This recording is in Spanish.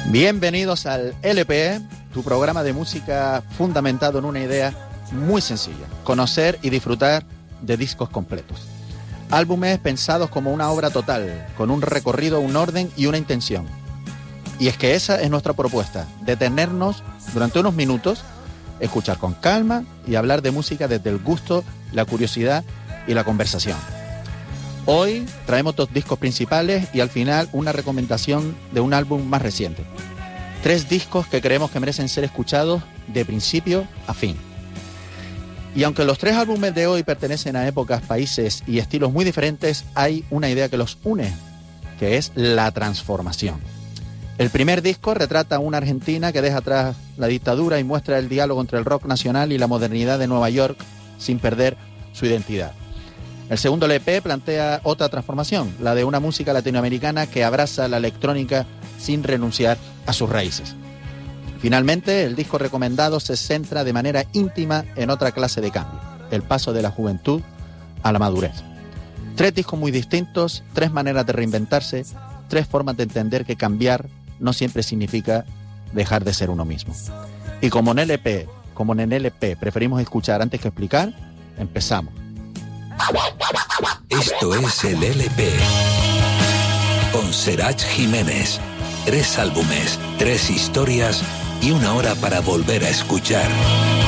Bienvenidos al LP, tu programa de música fundamentado en una idea muy sencilla: conocer y disfrutar de discos completos. Álbumes pensados como una obra total, con un recorrido, un orden y una intención. Y es que esa es nuestra propuesta: detenernos durante unos minutos, escuchar con calma y hablar de música desde el gusto, la curiosidad y la conversación. Hoy traemos 2 discos principales y al final una recomendación de un álbum más reciente. 3 discos que creemos que merecen ser escuchados de principio a fin. Y aunque los 3 álbumes de hoy pertenecen a épocas, países y estilos muy diferentes, hay una idea que los une, que es la transformación. El primer disco retrata a una Argentina que deja atrás la dictadura y muestra el diálogo entre el rock nacional y la modernidad de Nueva York sin perder su identidad. El segundo LP plantea otra transformación, la de una música latinoamericana que abraza la electrónica sin renunciar a sus raíces. Finalmente, el disco recomendado se centra de manera íntima en otra clase de cambio: el paso de la juventud a la madurez. 3 discos muy distintos, 3 maneras de reinventarse, 3 formas de entender que cambiar no siempre significa dejar de ser uno mismo. Y como en el LP preferimos escuchar antes que explicar, empezamos. Esto es el LP con Serach Jiménez. 3 álbumes, 3 historias y 1 hora para volver a escuchar.